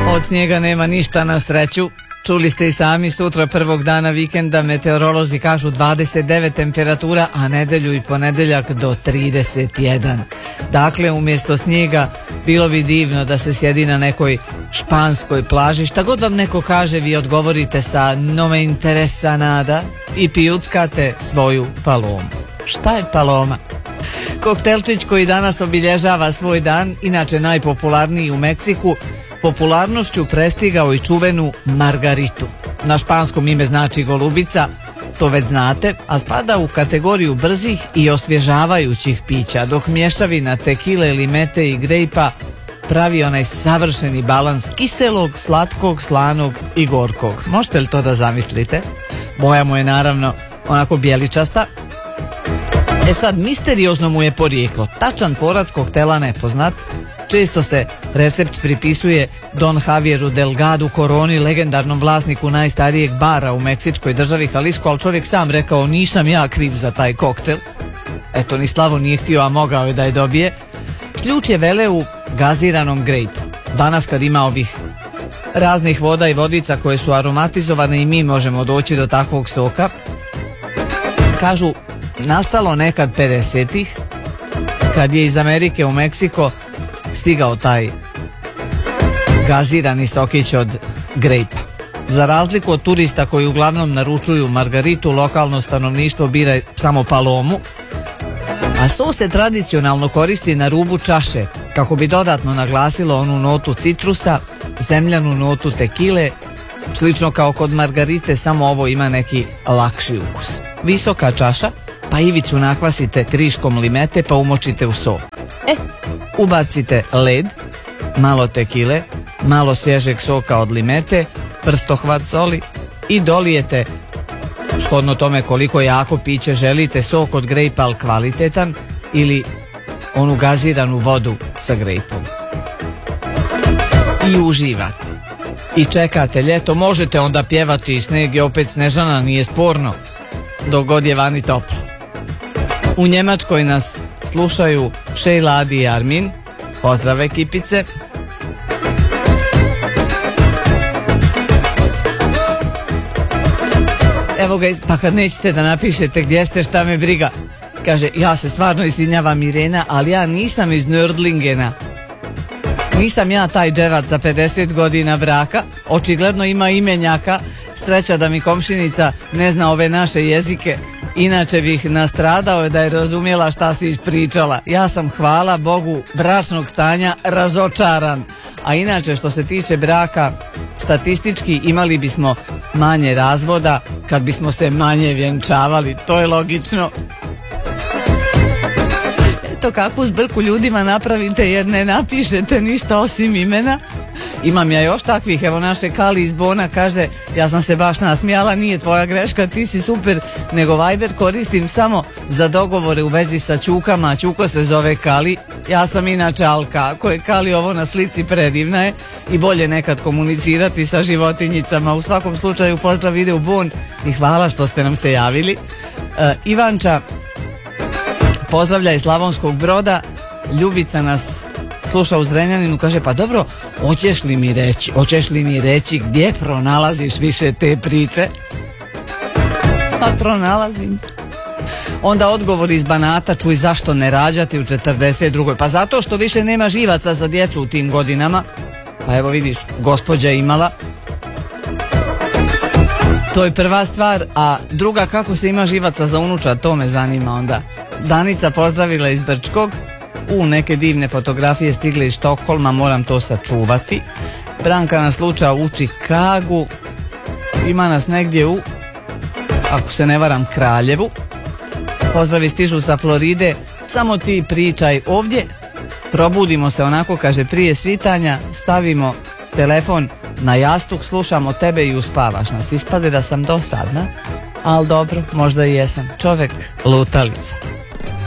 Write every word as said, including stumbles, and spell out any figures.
Od snijega nema ništa na sreću. Čuli ste i sami, sutra prvog dana vikenda meteorolozi kažu dvadeset devet temperatura, a nedelju i ponedeljak do trideset jedan. Dakle, umjesto snijega bilo bi divno da se sjedi na nekoj španskoj plaži. Šta god vam neko kaže, vi odgovorite sa no me interesa nada i pijuckate svoju palomu. Šta je paloma? Koktelčić koji danas obilježava svoj dan, inače najpopularniji u Meksiku, popularnošću prestigao i čuvenu margaritu. Na španskom ime znači golubica, to već znate, a spada u kategoriju brzih i osvježavajućih pića, dok mješavina tekile, limete i grejpa pravi onaj savršeni balans kiselog, slatkog, slanog i gorkog. Možete li to da zamislite? Boja mu je naravno onako bijeličasta. E sad, misteriozno mu je porijeklo. Tačan tvorac koktela nepoznat. Često se recept pripisuje Don Javieru Delgadu Coroni, legendarnom vlasniku najstarijeg bara u meksičkoj državi Jalisco, ali čovjek sam rekao nisam ja kriv za taj koktel. Eto, ni Slavo nije htio, a mogao je da je dobije. Ključ je vele u gaziranom grejpu. Danas kad ima ovih raznih voda i vodica koje su aromatizovane i mi možemo doći do takvog soka. Kažu, nastalo nekad pedesetih, kad je iz Amerike u Meksiko stigao taj gazirani sokić od grejpa. Za razliku od turista koji uglavnom naručuju margaritu, lokalno stanovništvo bira samo palomu, a sos se tradicionalno koristi na rubu čaše kako bi dodatno naglasilo onu notu citrusa, zemljanu notu tekile, slično kao kod margarite, samo ovo ima neki lakši ukus. Visoka čaša, pa ivicu nakvasite kriškom limete pa umočite u so. E, ubacite led, malo tekile, malo svježeg soka od limete, prstohvat soli i dolijete, shodno tome koliko jako piće želite, sok od grejpa al kvalitetan ili onu gaziranu vodu sa grejpom. I uživate. I čekate ljeto, možete onda pjevati i sneg je opet snežana, nije sporno, dok god je vani toplo. U Njemačkoj nas slušaju Šejla, Adi i Armin. Pozdrav ekipice. Evo ga, pa kad nećete da napišete gdje ste, šta me briga. Kaže, ja se stvarno izvinjavam Irena, ali ja nisam iz Nördlingena. Nisam ja taj dževac za pedeset godina braka. Očigledno ima imenjaka. Sreća da mi komšinica ne zna ove naše jezike. Inače bih nastradao da je razumjela šta si ispričala. Ja sam, hvala Bogu, bračnog stanja razočaran. A inače, što se tiče braka, statistički imali bismo manje razvoda kad bismo se manje vjenčavali. To je logično. Eto kakvu zbrku ljudima napravite jer ne napišete ništa osim imena. Imam ja još takvih, evo naše Kali iz Bona kaže, ja sam se baš nasmijala, nije tvoja greška, ti si super, nego Viber koristim samo za dogovore u vezi sa ćukama, ćuko se zove Kali, ja sam inače Alka, ako je Kali ovo na slici predivna je i bolje nekad komunicirati sa životinjicama. U svakom slučaju pozdrav ide u Bon i hvala što ste nam se javili. uh, Ivanča pozdravlja iz Slavonskog Broda, Ljubica nas sluša u Zrenjaninu, kaže, pa dobro, hoćeš li mi reći, hoćeš li mi reći gdje pronalaziš više te priče? Pa pronalazim. Onda odgovor iz Banata, čuj, zašto ne rađati u četrdeset drugoj? Pa zato što više nema živaca za djecu u tim godinama. Pa evo vidiš, gospođa imala. To je prva stvar, a druga, kako se ima živaca za unučad, to me zanima onda. Danica pozdravila iz Brčkog. U neke divne fotografije stigle iz Štokholma, moram to sačuvati. Branka nas sluča u Čikagu. Ima nas negdje u, ako se ne varam, Kraljevu. Pozdravi stižu sa Floride. Samo ti pričaj ovdje. Probudimo se onako, kaže, prije svitanja. Stavimo telefon na jastuk, slušamo tebe i uspavaš nas. Ispade da sam dosadna, ali dobro, možda i jesam. Čovjek lutalica.